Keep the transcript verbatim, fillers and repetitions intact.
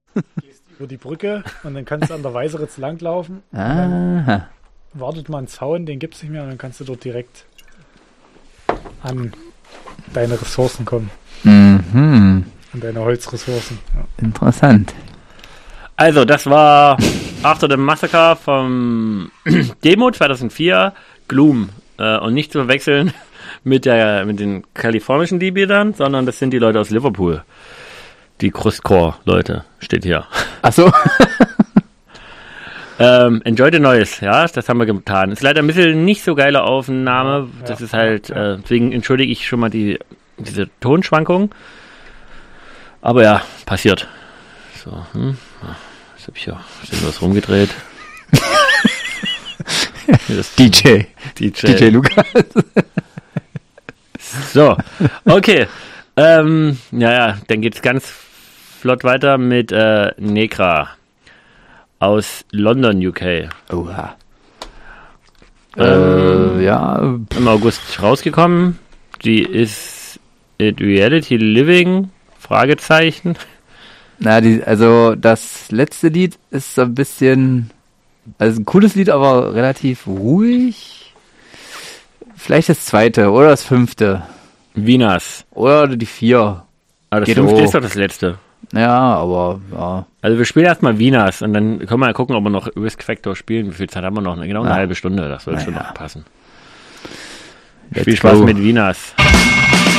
Gehst über die Brücke und dann kannst du an der Weißeritz langlaufen. Aha. Wartet mal ein Zaun, den gibt's nicht mehr und dann kannst du dort direkt an deine Ressourcen kommen. Mhm. An deine Holzressourcen. Ja. Interessant. Also, das war After the Massacre vom Demo zweitausendvier, Gloom. Äh, und nicht zu verwechseln mit, der, mit den kalifornischen D-Bietern, sondern das sind die Leute aus Liverpool. Die Crustcore-Leute, steht hier. Ach so. ähm, Enjoy the Noise, ja, das haben wir getan. Ist leider ein bisschen nicht so geile Aufnahme. Ja, das ja, ist halt, ja. äh, deswegen entschuldige ich schon mal die diese Tonschwankung. Aber ja, passiert. So, hm. Jetzt hab ich ja sind was rumgedreht. D J. D J. D J Lukas. So, okay. ähm, ja, ja, dann geht's ganz flott weiter mit äh, Negra aus London, U K. Oha. Ähm, Äh, ja. Im August rausgekommen. Die ist It Reality Living? Fragezeichen. Na, die, also das letzte Lied ist so ein bisschen, also ein cooles Lied, aber relativ ruhig. Vielleicht das zweite oder das fünfte. Wieners. Oder die vier. Aber das Geht fünfte auch. ist doch das letzte. Ja, aber ja. Also wir spielen erstmal Wieners und dann können wir mal gucken, ob wir noch Risk Factor spielen. Wie viel Zeit haben wir noch? Genau eine Ja. halbe Stunde, das soll schon Ja. noch passen. Let's Viel Spaß go. mit Wieners.